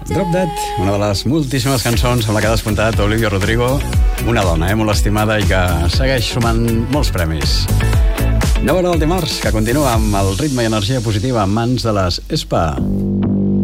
Drop Dead, una de les moltíssimes cançons amb la que ha despuntat Olivia Rodrigo, una dona molt estimada i que segueix sumant molts premis. 9 hora del dimarts, que continua amb el ritme i energia positiva en mans de les Espa.